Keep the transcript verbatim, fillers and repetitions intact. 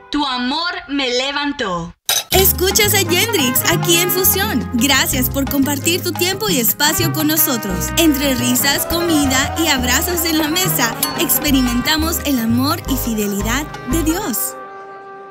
Tu amor me levantó. Escuchas a Yendrix aquí en Fusión. Gracias por compartir tu tiempo y espacio con nosotros. Entre risas, comida y abrazos en la mesa, experimentamos el amor y fidelidad de Dios.